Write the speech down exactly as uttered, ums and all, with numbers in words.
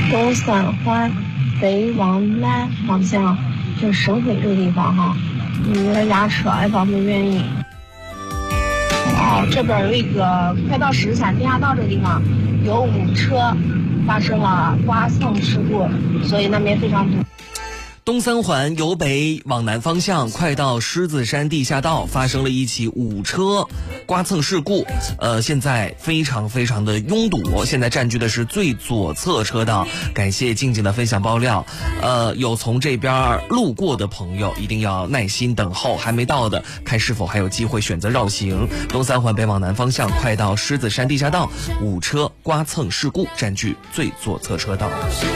东三环北往南方向，就省会这个地方哈，有点压车，也不知道什么原因。哦，这边有一个快到狮子山地下道这个地方，有五车发生了刮蹭事故，所以那边非常堵。 东三环由北往南方向，快到狮子山地下道发生了一起五车刮蹭事故，呃，现在非常非常的拥堵，现在占据的是最左侧车道。感谢静静的分享爆料，呃，有从这边路过的朋友一定要耐心等候，还没到的看是否还有机会选择绕行。东三环北往南方向，快到狮子山地下道，五车刮蹭事故占据最左侧车道。